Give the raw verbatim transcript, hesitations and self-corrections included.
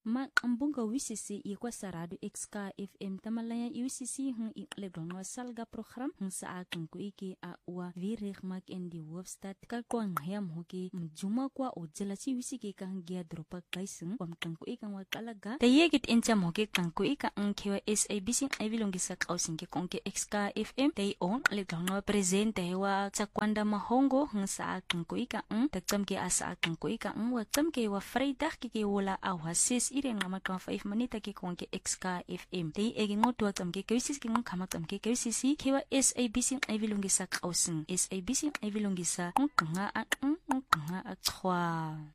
ma ambunga wisisi ikwa saradu xka fm tamalaya iwisisi hun iqledonwa salga program hun sa akanku iki a wa virig mak endi wofstad ka kwa ngayam hoki mjuma kwa ojelasi wisiki ka ngia dropa kaisung kwam kanku ika wa kalaga tayegit encham hoki kanku ika ankewa sabc avilongisa kausinge konke xka fm tay on ledonwa presente wa chakwanda mahongo hun sa akanku ika un takchamke asa akanku ika un wa chamke wa freidag kike wala awasis ireng nama twa five manita ki konke xka fm tay egi ngotwa chamke kwisis ki ngong khamak chamke kwisisi kewa sabc avilongisa kausing sabc avilongisa ngkanga a ngkanga a chwa